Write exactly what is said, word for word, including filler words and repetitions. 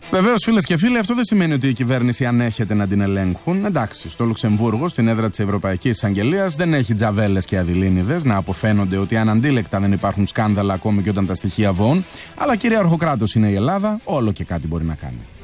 Βεβαίως, φίλες και φίλοι, αυτό δεν σημαίνει ότι η κυβέρνηση ανέχεται να την ελέγχουν. Εντάξει, στο Λουξεμβούργο, στην έδρα της Ευρωπαϊκής Εισαγγελίας, δεν έχει τζαβέλες και αδειλίνιδες να αποφαίνονται ότι αναντίλεκτα δεν υπάρχουν σκάνδαλα ακόμη και όταν τα στοιχεία βοούν. Αλλά κυρίαρχο κράτος είναι η Ελλάδα, όλο και κάτι μπορεί να κάνει.